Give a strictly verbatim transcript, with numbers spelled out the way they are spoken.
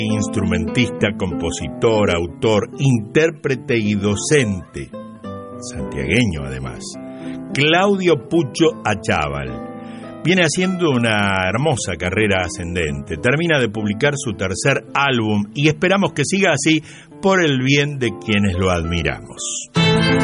instrumentista, compositor, autor, intérprete y docente, santiagueño además, Claudio Pucho Achával. Viene haciendo una hermosa carrera ascendente, termina de publicar su tercer álbum y esperamos que siga así por el bien de quienes lo admiramos.